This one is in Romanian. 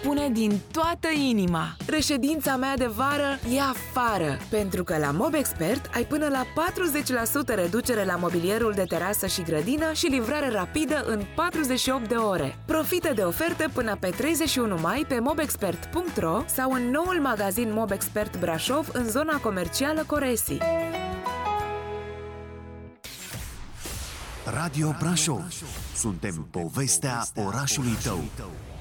spune din toată inima. Reședința mea de vară e afară, pentru că la Mobexpert ai până la 40% reducere la mobilierul de terasă și grădină și livrare rapidă în 48 de ore. Profită de oferte până pe 31 mai pe mobexpert.ro sau în noul magazin Mobexpert Brașov în zona comercială Coresi. Radio Brașov. Suntem povestea orașului tău.